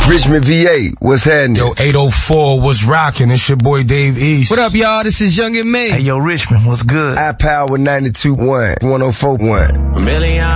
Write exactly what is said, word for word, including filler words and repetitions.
Richmond, V A, what's happening? Yo, eight oh four, what's rocking? It's your boy Dave East. What up, y'all? This is Young and Me. Hey, yo, Richmond, what's good? I Power ninety-two point one, one oh four point one. A million